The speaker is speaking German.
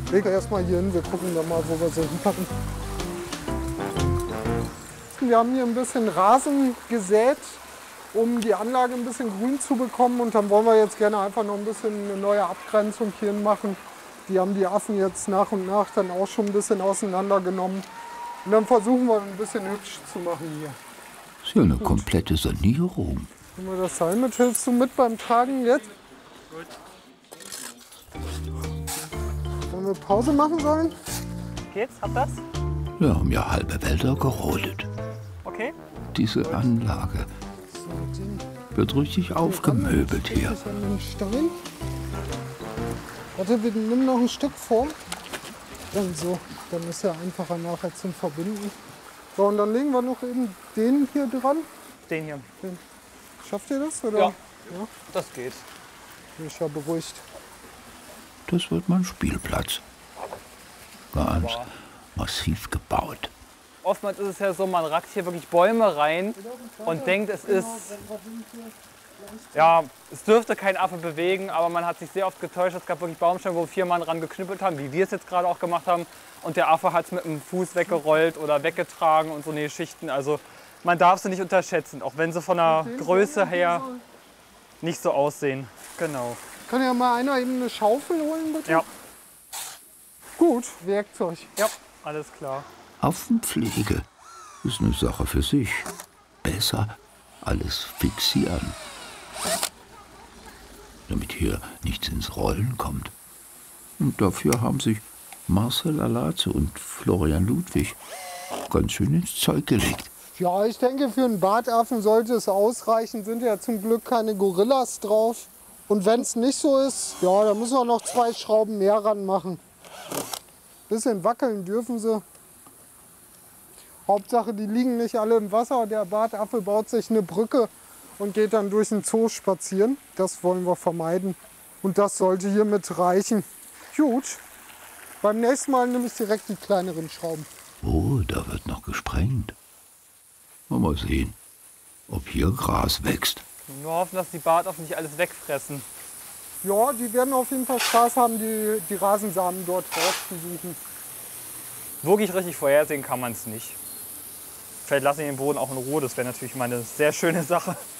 Leg erstmal hier hin, wir gucken dann mal, wo wir sie hinpacken. Wir haben hier ein bisschen Rasen gesät, um die Anlage ein bisschen grün zu bekommen. Und dann wollen wir jetzt gerne einfach noch ein bisschen eine neue Abgrenzung hier machen. Die haben die Affen jetzt nach und nach dann auch schon ein bisschen auseinandergenommen. Und dann versuchen wir ein bisschen hübsch zu machen hier. Das ist ja eine komplette Sanierung. Können wir das sein mit? Hilfst du mit beim Tragen jetzt? Gut. Wollen wir Pause machen sollen? Geht's? Habt das? Wir haben ja halbe Wälder gerodet. Okay. Diese Anlage wird richtig aufgemöbelt hier. Stein. Warte, wir nehmen noch ein Stück vor. Dann so, dann ist ja einfacher nachher zum Verbinden. So, und dann legen wir noch eben den hier dran. Den hier. Schafft ihr das? Oder? Ja, das geht. Bin ich ja beruhigt. Das wird mein Spielplatz. Ganz massiv gebaut. Oftmals ist es ja so, man rackt hier wirklich Bäume rein und denkt, es ist, ja, es dürfte kein Affe bewegen, aber man hat sich sehr oft getäuscht. Es gab wirklich Baumstämme, wo 4 Mann dran geknüppelt haben, wie wir es jetzt gerade auch gemacht haben. Und der Affe hat es mit dem Fuß weggerollt oder weggetragen und so eine Geschichten. Also man darf sie nicht unterschätzen, auch wenn sie von der Größe her nicht so aussehen. Genau. Kann ja mal einer eben eine Schaufel holen, bitte? Ja. Gut, Werkzeug. Ja, alles klar. Affenpflege ist eine Sache für sich. Besser alles fixieren, damit hier nichts ins Rollen kommt. Und dafür haben sich Marcel Alatze und Florian Ludwig ganz schön ins Zeug gelegt. Ja, ich denke, für einen Bartaffen sollte es ausreichen. Sind ja zum Glück keine Gorillas drauf. Und wenn es nicht so ist, ja, dann müssen wir noch 2 Schrauben mehr ranmachen. Bisschen wackeln dürfen sie. Hauptsache, die liegen nicht alle im Wasser. Der Bartaffe baut sich eine Brücke und geht dann durch den Zoo spazieren. Das wollen wir vermeiden. Und das sollte hiermit reichen. Gut, beim nächsten Mal nehme ich direkt die kleineren Schrauben. Oh, da wird noch gesprengt. Mal sehen, ob hier Gras wächst. Nur hoffen, dass die Bartaffen nicht alles wegfressen. Ja, die werden auf jeden Fall Spaß haben, die Rasensamen dort rauszusuchen. Wirklich richtig vorhersehen kann man es nicht. Vielleicht lasse ich den Boden auch in Ruhe, das wäre natürlich mal eine sehr schöne Sache.